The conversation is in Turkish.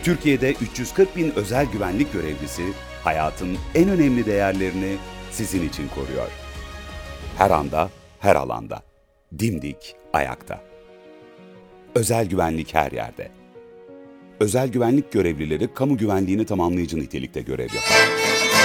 Türkiye'de 340 bin özel güvenlik görevlisi hayatın en önemli değerlerini sizin için koruyor. Her anda, her alanda. Dimdik ayakta. Özel güvenlik her yerde. Özel güvenlik görevlileri kamu güvenliğini tamamlayıcı nitelikte görev yapar.